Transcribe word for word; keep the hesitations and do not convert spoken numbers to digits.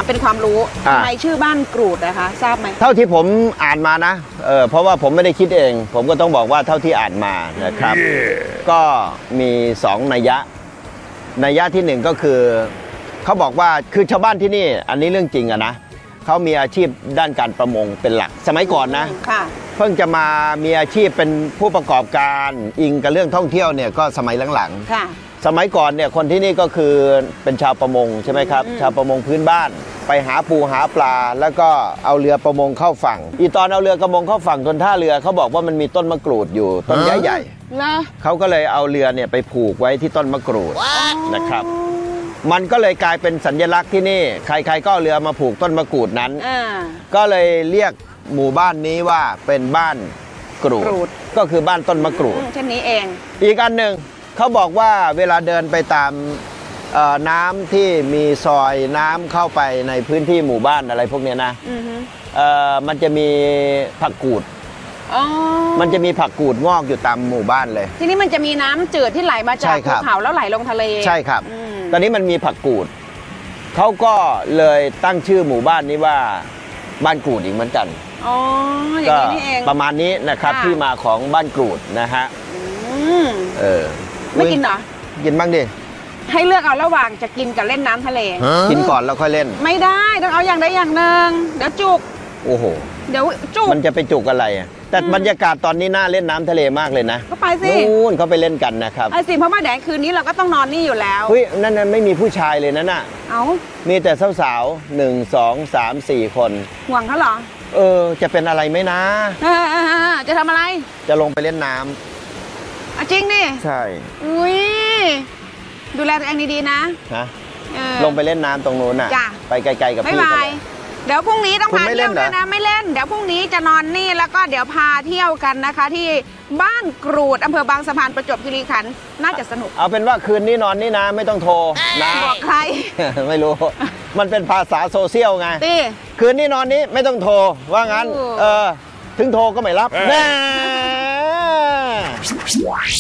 ามเป็นความรู้ทำไมชื่อบ้านกรูดนะคะทราบไหมเท่าที่ผมอ่านมานะเออเพราะว่าผมไม่ได้คิดเอง ผมก็ต้องบอกว่าเท่าที่อ่านมานะครับ yeah. ก็มีสองนัยยะนัยยะที่หนึ่งก็คือเขาบอกว่าคือชาวบ้านที่นี่อันนี้เรื่องจริงอะนะเขามีอาชีพด้านการประมงเป็นหลักสมัยก่อนนะเพิ่งจะมามีอาชีพเป็นผู้ประกอบการอิงกับเรื่องท่องเที่ยวเนี่ยก็สมัยหลังๆสมัยก่อนเนี่ยคนที่นี่ก็คือเป็นชาวประมงใช่ไหมครับชาวประมงพื้นบ้านไปหาปูหาปลาแล้วก็เอาเรือประมงเข้าฝั่งอีตอนเอาเรือกระมงเข้าฝั่งจนท่าเรือเขาบอกว่ามันมีต้นมะกรูดอยู่ต้นใหญ่ๆเขาก็เลยเอาเรือเนี่ยไปผูกไว้ที่ต้นมะกรูดนะครับมันก็เลยกลายเป็นสัญลักษณ์ที่นี่ใครๆก็เอาเรือมาผูกต้นมะกรูดนั้นก็เลยเรียกหมู่บ้านนี้ว่าเป็นบ้านกรูดก็คือบ้านต้นมะกรูดเช่นนี้เองอีกอันหนึ่งเขาบอกว่าเวลาเดินไปตามน้ำที่มีซอยน้ำเข้าไปในพื้นที่หมู่บ้านอะไรพวกนี้นะมันจะมีผักกูดมันจะมีผักกูดงอกอยู่ตามหมู่บ้านเลยทีนี้มันจะมีน้ำจืดที่ไหลมาจากภูเขาแล้วไหลลงทะเลใช่ครับตอนนี้มันมีผักกูดเขาก็เลยตั้งชื่อหมู่บ้านนี้ว่าบ้านกรูดอีกเหมือนกันอ๋ออย่างนี้นี่เองประมาณนี้นะครับที่มาของบ้านกรูดนะฮะเออไม่กินเหรอกินบ้างดิให้เลือกเอาระหว่างจะกินกับเล่นน้ำทะเลกินก่อนแล้วค่อยเล่นไม่ได้ต้องเอาอย่างใดอย่างหนึ่งเดี๋ยวจุกโอ้โหเดี๋ยวจุกมันจะไปจุกอะไรแต่บรรยากาศตอนนี้น่าเล่นน้ำทะเลมากเลยนะก็ไปสินู่นเขาไปเล่นกันนะครับไอ้สิเพราะว่าแดดคืนนี้เราก็ต้องนอนนี่อยู่แล้วเฮ้ยนั่นไม่มีผู้ชายเลยนั่นน่ะเอ้ามีแต่สาวๆหนึ่งสองสามสี่คนห่วงเขาเหรอเออจะเป็นอะไรไหมนะจะทำอะไรจะลงไปเล่นน้ำจริงดิใช่อุ้ยดูแลตัวเองดีๆนะนะลงไปเล่นน้ำตรงนู้นน่ะไปไกลๆกับพี่เขาเดี๋ยวพรุ่งนี้ต้องพาเที่ยวด้วยนะไม่เล่นเดี๋ยวพรุ่งนี้จะนอนนี่แล้วก็เดี๋ยวพาเที่ยวกันนะคะที่บ้านกรูดอำเภอบางสะพานประจวบคีรีขันธ์น่าจะสนุกเอาเป็นว่าคืนนี้นอนนี่นะไม่ต้องโทรนะบอกใครไม่รู้มันเป็นภาษาโซเชียลไงคืนนี้นอนนี้ไม่ต้องโทรว่างั้นเออถึงโทรก็ไม่รับแน่